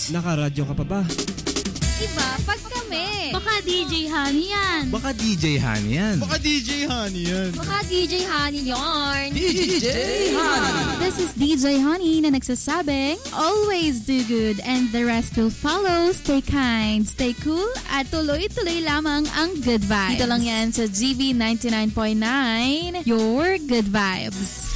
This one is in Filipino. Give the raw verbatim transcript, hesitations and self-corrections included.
Nakaradyo ka pa ba? Iba pag kami. Baka D J Honey yan. Baka D J Honey yan. Baka D J Honey yan. Baka D J Honey yarn. D J Honey. This is D J Honey na nagsasabing, always do good and the rest will follow. Stay kind, stay cool, at tuloy-tuloy lamang ang good vibes. Dito lang yan sa G V ninety-nine point nine, your good vibes.